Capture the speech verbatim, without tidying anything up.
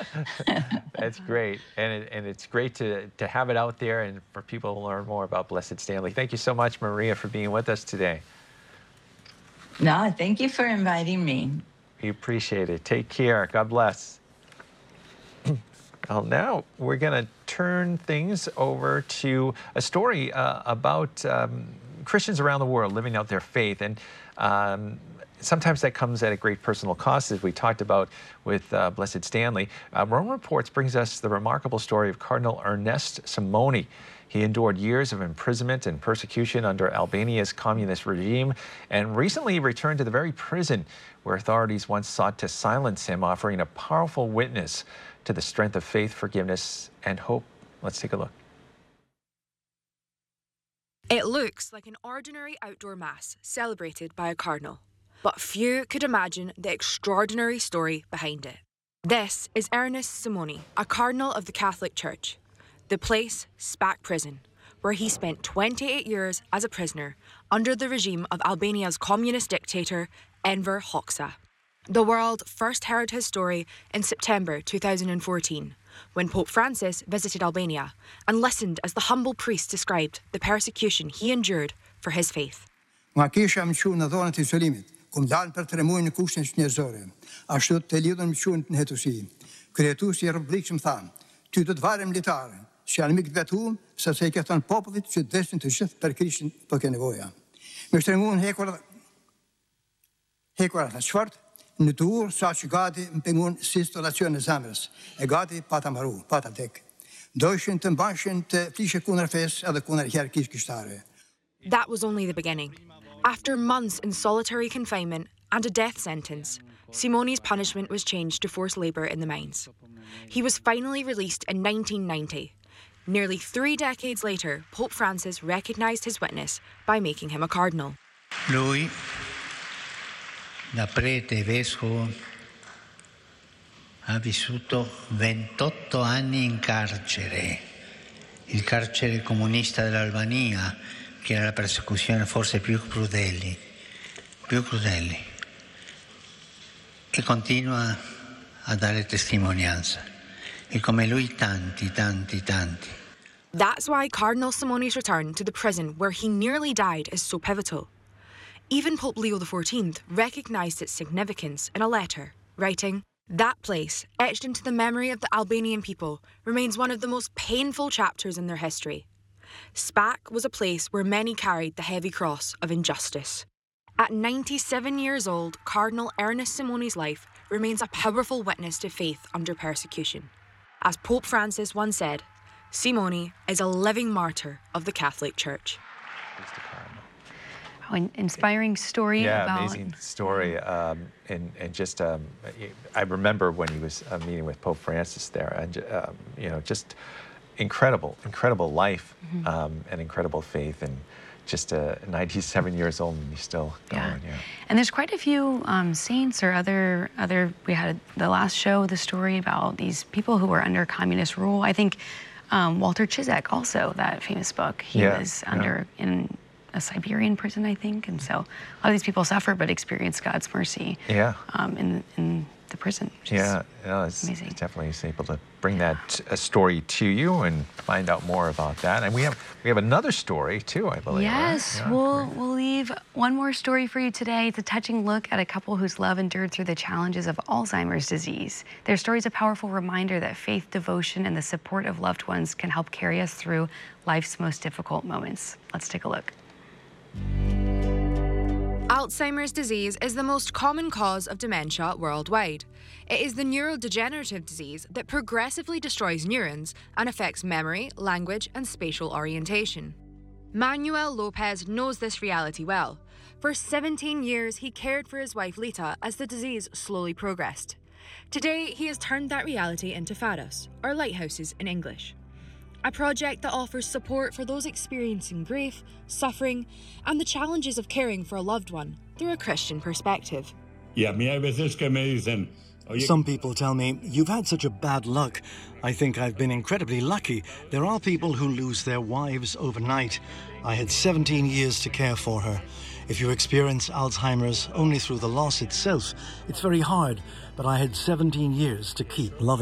That's great. And, it, and it's great to, to have it out there and for people to learn more about Blessed Stanley. Thank you so much, Maria, for being with us today. No, thank you for inviting me. We appreciate it. Take care. God bless. Well, now we're going to turn things over to a story uh, about um, Christians around the world living out their faith. And um, sometimes that comes at a great personal cost, as we talked about with uh, Blessed Stanley. Uh, Rome Reports brings us the remarkable story of Cardinal Ernest Simoni. He endured years of imprisonment and persecution under Albania's communist regime and recently returned to the very prison where authorities once sought to silence him, offering a powerful witness to the strength of faith, forgiveness, and hope. Let's take a look. It looks like an ordinary outdoor mass celebrated by a cardinal, but few could imagine the extraordinary story behind it. This is Ernest Simoni, a cardinal of the Catholic Church. The place, Spac Prison, where he spent twenty-eight years as a prisoner under the regime of Albania's communist dictator, Enver Hoxha. The world first heard his story in September two thousand fourteen, when Pope Francis visited Albania and listened as the humble priest described the persecution he endured for his faith. Nga kisha më qunë në dhonët e izolimit, ku më dalën për të remuar në kushtin njerëzore. Ashtu të lidhën më qunë në hetusi. Krijetuesi i Republikës më thanë, ty do të varet militare, që janë mikë të vetuar, sepse i ke thënë popullit që desin të gjithë për Krishtin për ke nevoja. Më shtrenguan hekurat hekurat të çfarë? Në duhur sa që gati më pengun si instalacion e zemrës, e gati pa ta maru, pa ta tek. Dojshin të mbashin të flishe kundër fesë edhe kundër hierarkisë kishtare. That was only the beginning. After months in solitary confinement and a death sentence, Simoni's punishment was changed to forced labour in the mines. He was finally released in nineteen ninety. Nearly three decades later, Pope Francis recognised his witness by making him a cardinal. Lui, da prete vescovo, ha vissuto ventotto anni in carcere, il carcere comunista dell'Albania, che era la persecuzione forse più crudeli, più crudeli, e continua a dare testimonianza, e come lui tanti, tanti, tanti. That's why Cardinal Simoni's return to the prison where he nearly died is so pivotal. Even Pope Leo the fourteenth recognised its significance in a letter, writing, "That place, etched into the memory of the Albanian people, remains one of the most painful chapters in their history. Spac was a place where many carried the heavy cross of injustice." At ninety-seven years old, Cardinal Ernest Simoni's life remains a powerful witness to faith under persecution. As Pope Francis once said, Simoni is a living martyr of the Catholic Church. Oh, an inspiring story. Yeah, about... amazing story. Um, and, and just, um, I remember when he was uh, meeting with Pope Francis there, and um, you know, just incredible, incredible life, mm-hmm. um, and incredible faith, and just uh, ninety-seven years old and he's still going. Yeah. Yeah. And there's quite a few um, saints or other, other, we had the last show, the story about these people who were under communist rule. I think um, Walter Cizek also, that famous book, he yeah. was under, yeah. in a Siberian prison, I think. And so a lot of these people suffer but experience God's mercy yeah. um, in, in the prison. Yeah, no, it's, amazing. It's definitely is able to bring that uh, story to you and find out more about that. And we have we have another story too, I believe. Yes, right? yeah, we'll great. we'll leave one more story for you today. It's a touching look at a couple whose love endured through the challenges of Alzheimer's disease. Their story is a powerful reminder that faith, devotion, and the support of loved ones can help carry us through life's most difficult moments. Let's take a look. Alzheimer's disease is the most common cause of dementia worldwide. It is the neurodegenerative disease that progressively destroys neurons and affects memory, language, and spatial orientation. Manuel Lopez knows this reality well. For seventeen years, he cared for his wife Lita as the disease slowly progressed. Today, he has turned that reality into Faros, or lighthouses in English. A project that offers support for those experiencing grief, suffering, and the challenges of caring for a loved one through a Christian perspective. Some people tell me, you've had such a bad luck. I think I've been incredibly lucky. There are people who lose their wives overnight. I had seventeen years to care for her. If you experience Alzheimer's only through the loss itself, it's very hard, but I had seventeen years to keep loving.